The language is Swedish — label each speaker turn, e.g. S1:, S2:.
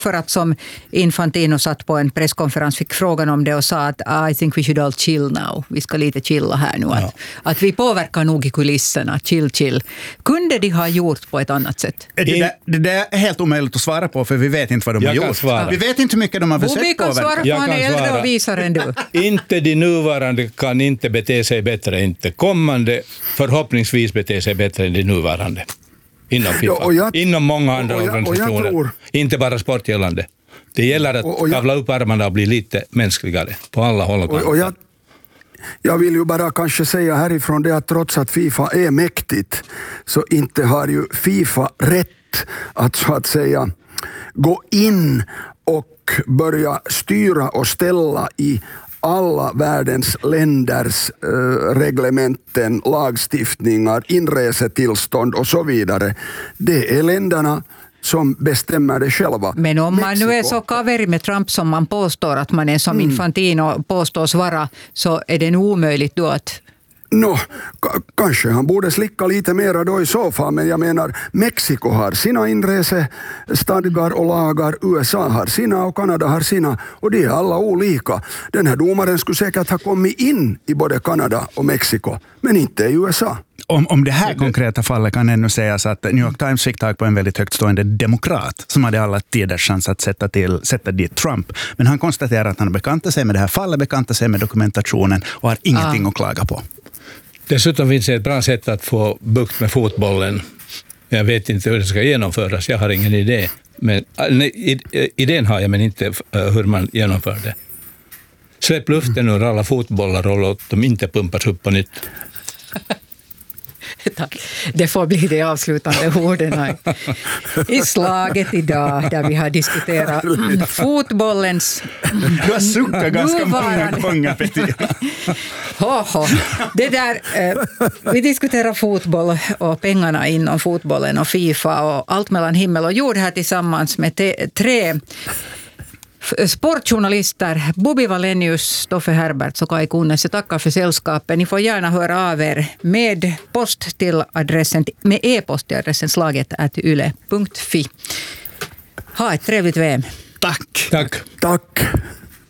S1: för att som Infantino satt på en presskonferens fick frågan om det och sa att I think we should all chill now. Vi ska lite chilla här nu. Ja. Att vi påverkar nog i kulisserna. Chill. Kunde de ha gjort på ett annat sätt?
S2: Det är helt omöjligt att svara på för vi vet inte vad de har gjort. Vi vet inte hur mycket de har försökt påverka.
S1: Vi kan svara på, han är äldre och visare än du.
S3: Inte de nuvarande kan inte bete sig bättre, inte kommande förhoppningsvis bete sig bättre än de nuvarande. Inom FIFA. Inom många andra organisationer. Inte bara sportgällande. Det gäller att kavla upp armarna och bli lite mänskligare på alla håll och kanter.
S4: Jag vill ju bara kanske säga härifrån det att trots att FIFA är mäktigt så inte har ju FIFA rätt att så att säga gå in och börja styra och ställa i alla världens länders reglementen, lagstiftningar, inresetillstånd och så vidare. Det är länderna som bestämmer det själva.
S1: Men om man nu är så kaveri med Trump som man påstår att man är, som Infantino påstås vara, så är det nog omöjligt då att...
S4: Kanske han borde slicka lite mera då i så fall, men jag menar Mexiko har sina inresestadgar och lagar, USA har sina och Kanada har sina och det är alla olika. Den här domaren skulle säkert ha kommit in i både Kanada och Mexiko, men inte i USA.
S2: Om det här konkreta fallet kan ännu sägas att New York Times fick tag på en väldigt högtstående demokrat som hade alla tiders chans att sätta dit Trump. Men han konstaterar att han bekantar sig med det här fallet, bekantar sig med dokumentationen och har ingenting att klaga på.
S3: Dessutom finns det ett bra sätt att få bukt med fotbollen. Jag vet inte hur det ska genomföras, jag har ingen idé. Men, idén har jag, men inte hur man genomför det. Släpp luften ur alla fotbollar och låt dem inte pumpas upp på nytt.
S1: Tack. Det får bli det avslutande orden i slaget idag där vi har diskuterat fotbollens
S2: Du har suckat ganska många gånger, Petter.
S1: Det där, vi diskuterar fotboll och pengarna inom fotbollen och FIFA och allt mellan himmel och jord här tillsammans med tre sportjournalister, Bobby Wallenius, Stoffe Herberts och Kai Kunnes. Jag tackar för sällskapet. Ni får gärna höra av er med e-post till adressen slaget@yle.fi. Ha ett trevligt VM.
S2: Tack.
S4: Tack.